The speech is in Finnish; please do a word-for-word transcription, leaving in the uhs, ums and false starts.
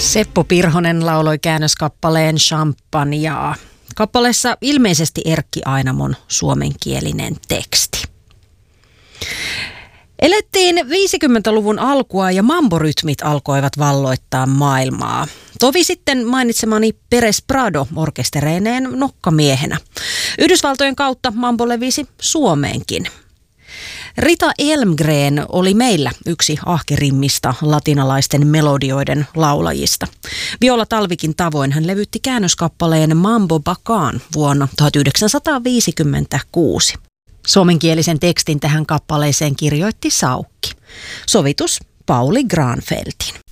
Seppo Pirhonen lauloi käännöskappaleen Champagnea. Kappaleessa ilmeisesti Erkki Ainamon suomenkielinen teksti. Elettiin viisikymmentäluvun alkua ja mamborytmit alkoivat valloittaa maailmaa. Tovi sitten mainitsemani Perez Prado orkestereineen nokkamiehenä. Yhdysvaltojen kautta mambo levisi Suomeenkin. Rita Elmgren oli meillä yksi ahkerimmista latinalaisten melodioiden laulajista. Viola Talvikin tavoin hän levytti käännöskappaleen Mambo Bacán vuonna tuhatyhdeksänsataaviisikymmentäkuusi. Suomenkielisen tekstin tähän kappaleeseen kirjoitti Saukki. Sovitus Pauli Granfeltin.